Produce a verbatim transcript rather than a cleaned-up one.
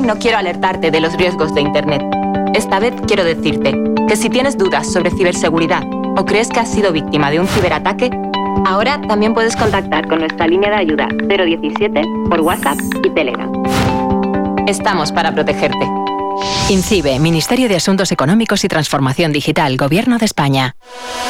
no quiero alertarte de los riesgos de Internet. Esta vez quiero decirte que si tienes dudas sobre ciberseguridad o crees que has sido víctima de un ciberataque, ahora también puedes contactar con nuestra línea de ayuda cero diecisiete por WhatsApp y Telegram. Estamos para protegerte. INCIBE, Ministerio de Asuntos Económicos y Transformación Digital, Gobierno de España.